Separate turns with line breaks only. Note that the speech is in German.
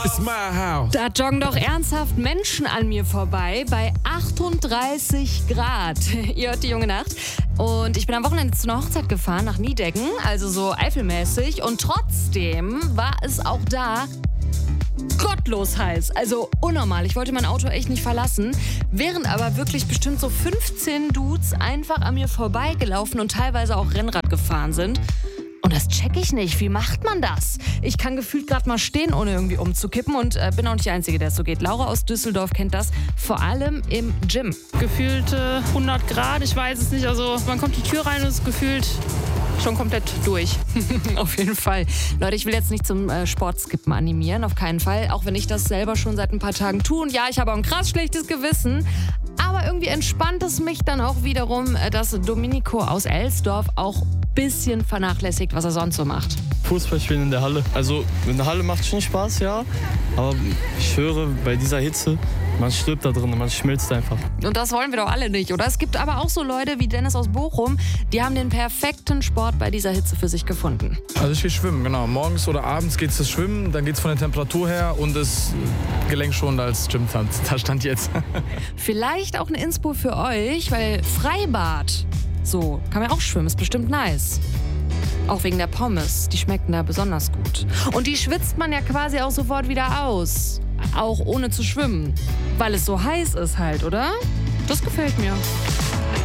It's my house.
Da joggen doch ernsthaft Menschen an mir vorbei bei 38 Grad. Ihr hört die junge Nacht. Und ich bin am Wochenende zu einer Hochzeit gefahren nach Niedecken, also so eifelmäßig. Und trotzdem war es auch da gottlos heiß, also unnormal. Ich wollte mein Auto echt nicht verlassen, während aber wirklich bestimmt so 15 Dudes einfach an mir vorbeigelaufen und teilweise auch Rennrad gefahren sind. Und das check ich nicht. Wie macht man das? Ich kann gefühlt gerade mal stehen, ohne irgendwie umzukippen und bin auch nicht die Einzige, der es so geht. Laura aus Düsseldorf kennt das, vor allem im Gym.
Gefühlt 100 Grad, ich weiß es nicht. Also man kommt die Tür rein und ist gefühlt schon komplett durch.
Auf jeden Fall. Leute, ich will jetzt nicht zum Sportskippen animieren, auf keinen Fall. Auch wenn ich das selber schon seit ein paar Tagen tue. Und ja, ich habe auch ein krass schlechtes Gewissen. Aber irgendwie entspannt es mich dann auch wiederum, dass Domenico aus Elsdorf auch ein bisschen vernachlässigt, was er sonst so macht.
Fußball spielen in der Halle. Also in der Halle macht schon Spaß, ja. Aber ich höre, bei dieser Hitze, man stirbt da drin, man schmilzt einfach.
Und das wollen wir doch alle nicht, oder? Es gibt aber auch so Leute wie Dennis aus Bochum, die haben den perfekten Sport bei dieser Hitze für sich gefunden.
Also ich gehe schwimmen, genau. Morgens oder abends geht es schwimmen, dann geht es von der Temperatur her und das gelenkschonender als Gymtanz. Da stand jetzt.
Vielleicht auch eine Inspo für euch, weil Freibad, so, kann man auch schwimmen, ist bestimmt nice. Auch wegen der Pommes, die schmecken da besonders gut. Und die schwitzt man ja quasi auch sofort wieder aus, auch ohne zu schwimmen, weil es so heiß ist halt, oder? Das gefällt mir.